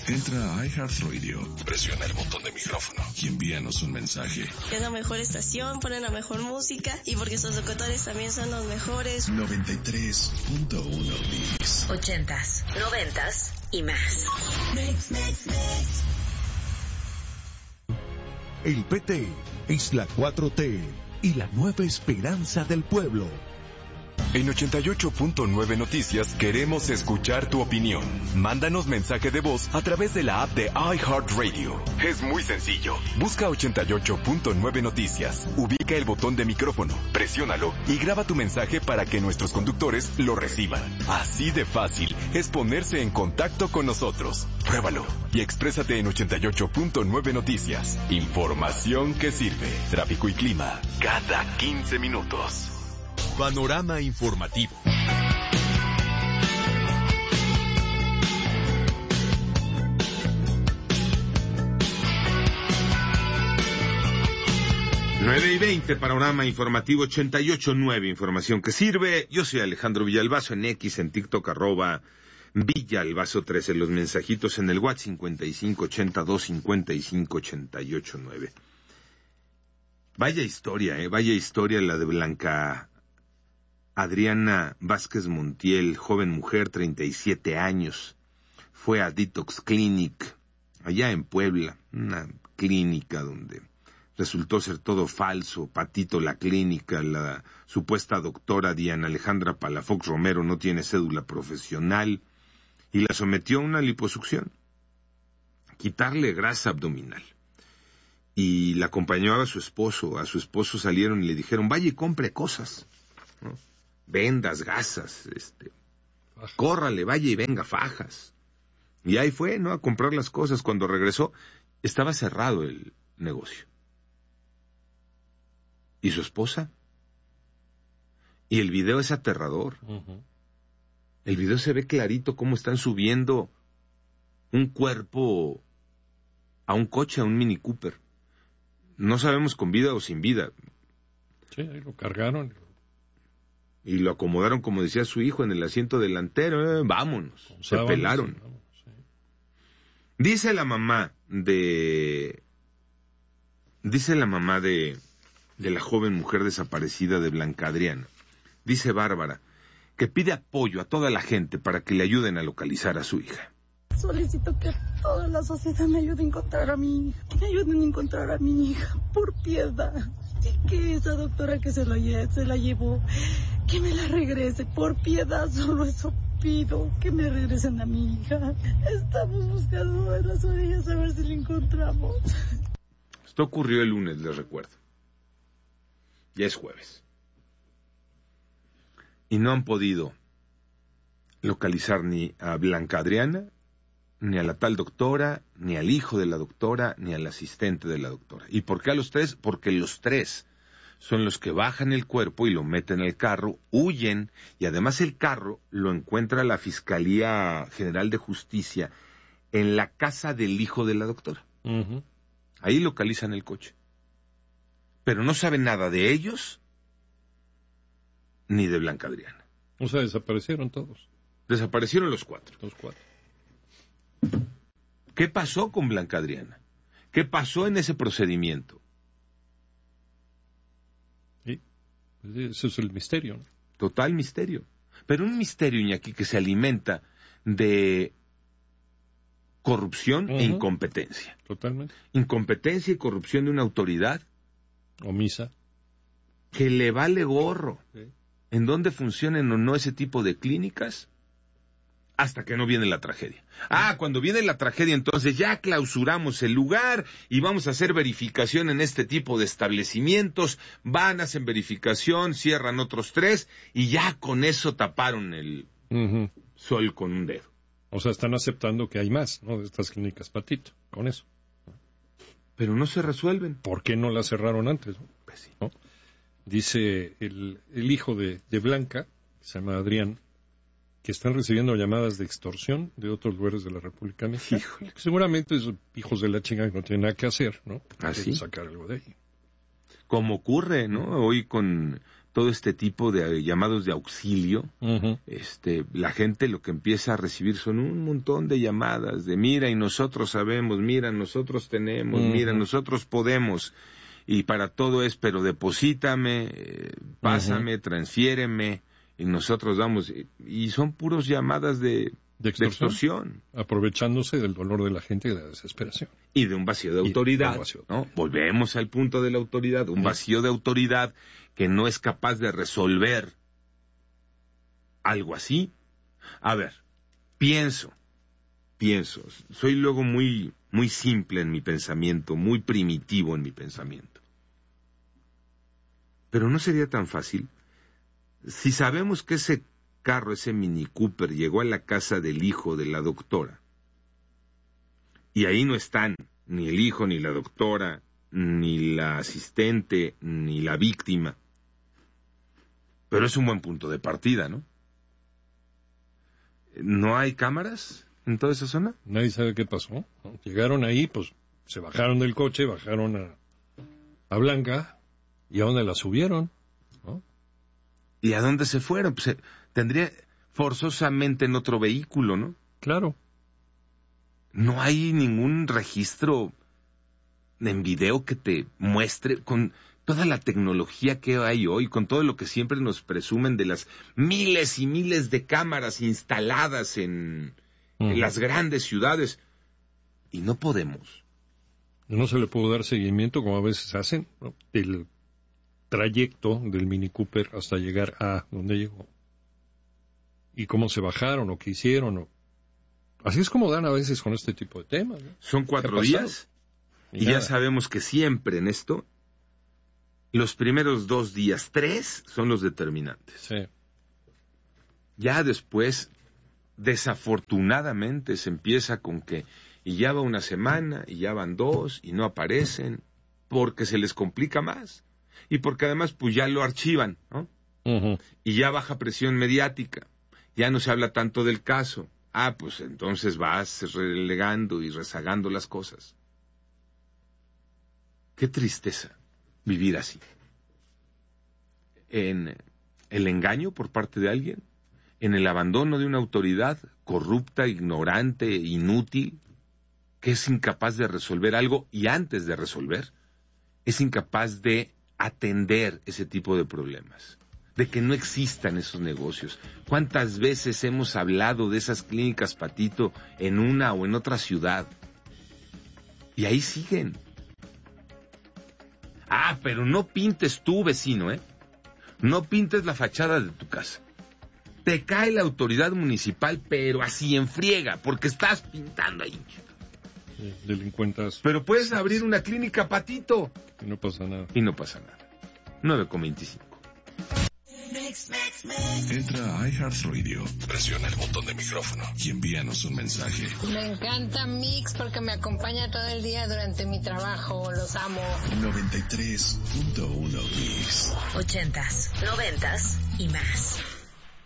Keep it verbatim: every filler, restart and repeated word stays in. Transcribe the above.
Entra a iHeartRadio, presiona el botón de micrófono y envíanos un mensaje. Es la mejor estación, ponen la mejor música y porque sus locutores también son los mejores. noventa y tres punto uno Mix. Ochentas, noventas y más. Mix, mix, mix. El P T es la cuatro T y la nueva esperanza del pueblo. En ochenta y ocho punto nueve Noticias queremos escuchar tu opinión. Mándanos mensaje de voz a través de la app de iHeartRadio. Es muy sencillo. Busca ochenta y ocho punto nueve Noticias, ubica el botón de micrófono, presiónalo y graba tu mensaje para que nuestros conductores lo reciban. Así de fácil es ponerse en contacto con nosotros. Pruébalo y exprésate en ochenta y ocho punto nueve Noticias. Información que sirve. Tráfico y clima cada quince minutos. Panorama informativo. nueve y veinte, panorama informativo ochenta y ocho punto nueve, información que sirve. Yo soy Alejandro Villalbazo, en X, en TikTok, arroba Villalbazo trece, los mensajitos en el WhatsApp cincuenta y cinco ochenta y dos cincuenta y cinco ochenta y ocho nueve. Vaya historia, eh, vaya historia la de Blanca Adriana Vázquez Montiel, joven mujer, treinta y siete años. Fue a Detox Clinic, allá en Puebla, una clínica donde resultó ser todo falso. Patito la clínica, la supuesta doctora Diana Alejandra Palafox Romero no tiene cédula profesional y la sometió a una liposucción, quitarle grasa abdominal. Y la acompañó a su esposo, a su esposo salieron y le dijeron, vaya y compre cosas, ¿no? Vendas, gasas, este, córrale, vaya y venga, fajas. Y ahí fue, ¿no?, a comprar las cosas. Cuando regresó, estaba cerrado el negocio. ¿Y su esposa? Y el video es aterrador. Uh-huh. El video se ve clarito cómo están subiendo un cuerpo a un coche, a un Mini Cooper. No sabemos con vida o sin vida. Sí, ahí lo cargaron. Y lo acomodaron, como decía su hijo, en el asiento delantero. Eh, vámonos, con se sábanas, pelaron. Sí, vamos, sí. Dice la mamá de... Dice la mamá de, de la joven mujer desaparecida de Blanca Adriana. Dice Bárbara, que pide apoyo a toda la gente para que le ayuden a localizar a su hija. Solicito que toda la sociedad me ayude a encontrar a mi hija. Me ayuden a encontrar a mi hija, por piedad. Y que esa doctora que se la, se la llevó, que me la regrese, por piedad, solo eso pido, que me regresen a mi hija. Estamos buscando en las orillas a ver si la encontramos. Esto ocurrió el lunes, les recuerdo. Ya es jueves. Y no han podido localizar ni a Blanca Adriana, ni a la tal doctora, ni al hijo de la doctora, ni al asistente de la doctora. ¿Y por qué a los tres? Porque los tres son los que bajan el cuerpo y lo meten al carro, huyen, y además el carro lo encuentra la Fiscalía General de Justicia en la casa del hijo de la doctora. Uh-huh. Ahí localizan el coche. Pero no saben nada de ellos, ni de Blanca Adriana. O sea, desaparecieron todos. Desaparecieron los cuatro. Los cuatro. ¿Qué pasó con Blanca Adriana? ¿Qué pasó en ese procedimiento? Sí, ese es el misterio, ¿no? Total misterio. Pero un misterio, Iñaki, que se alimenta de corrupción uh-huh. e incompetencia. Totalmente. Incompetencia y corrupción de una autoridad omisa, que le vale gorro sí. en dónde funcionen o no ese tipo de clínicas, hasta que no viene la tragedia. Ah, cuando viene la tragedia, entonces ya clausuramos el lugar y vamos a hacer verificación en este tipo de establecimientos. Van, hacen verificación, cierran otros tres y ya con eso taparon el uh-huh. sol con un dedo. O sea, están aceptando que hay más, ¿no?, de estas clínicas Patito, con eso. Pero no se resuelven. ¿Por qué no las cerraron antes? Pues sí. ¿No? Dice el, el hijo de, de Blanca, que se llama Adrián, que están recibiendo llamadas de extorsión de otros lugares de la República Mexicana. Híjole. Seguramente esos hijos de la chingada que no tienen nada que hacer, ¿no? Así. Sacar algo de ahí. Como ocurre, ¿no? Hoy con todo este tipo de llamados de auxilio, uh-huh. este, la gente lo que empieza a recibir son un montón de llamadas de mira y nosotros sabemos, mira, nosotros tenemos, uh-huh. mira, nosotros podemos, y para todo es, pero deposítame, eh, pásame, uh-huh. transfiéreme, y nosotros damos, y, y son puros llamadas de, de, extorsión, de extorsión. Aprovechándose del dolor de la gente y de la desesperación. Y de un vacío de autoridad, vacío. ¿no? Volvemos al punto de la autoridad, un uh-huh. vacío de autoridad que no es capaz de resolver algo así. A ver, pienso, pienso, soy luego muy, muy simple en mi pensamiento, muy primitivo en mi pensamiento. Pero no sería tan fácil si sabemos que ese carro, ese Mini Cooper, llegó a la casa del hijo de la doctora, y ahí no están ni el hijo, ni la doctora, ni la asistente, ni la víctima. Pero es un buen punto de partida, ¿no? ¿No hay cámaras en toda esa zona? Nadie sabe qué pasó. Llegaron ahí, pues se bajaron del coche, bajaron a, a Blanca, y a dónde la subieron, ¿no? ¿Y a dónde se fueron? Pues, tendría forzosamente en otro vehículo, ¿no? Claro. No hay ningún registro en video que te muestre, con toda la tecnología que hay hoy, con todo lo que siempre nos presumen de las miles y miles de cámaras instaladas en, uh-huh. en las grandes ciudades, y no podemos. No se le puede dar seguimiento, como a veces hacen, ¿no? El trayecto del Mini Cooper hasta llegar a donde llegó. Y cómo se bajaron, o qué hicieron, o... Así es como dan a veces con este tipo de temas, ¿no? Son cuatro días, y, y ya sabemos que siempre en esto, los primeros dos días, tres, son los determinantes. Sí. Ya después, desafortunadamente, se empieza con que, y ya va una semana, y ya van dos, y no aparecen, porque se les complica más. Y porque además, pues ya lo archivan, ¿no? Uh-huh. Y ya baja presión mediática. Ya no se habla tanto del caso. Ah, pues entonces vas relegando y rezagando las cosas. Qué tristeza vivir así. En el engaño por parte de alguien, en el abandono de una autoridad corrupta, ignorante, inútil, que es incapaz de resolver algo, y antes de resolver, es incapaz de atender ese tipo de problemas, de que no existan esos negocios. ¿Cuántas veces hemos hablado de esas clínicas Patito en una o en otra ciudad? Y ahí siguen. Ah, pero no pintes tú, vecino, ¿eh? No pintes la fachada de tu casa. Te cae la autoridad municipal, pero así en friega, porque estás pintando ahí. Sí, delincuentas. Pero puedes abrir una clínica Patito. Y no pasa nada. Y no pasa nada. nueve con veinticinco. Entra a iHeartRadio, presiona el botón de micrófono y envíanos un mensaje. Me encanta Mix porque me acompaña todo el día durante mi trabajo. Los amo. noventa y tres punto uno Mix. Ochentas, noventas y más.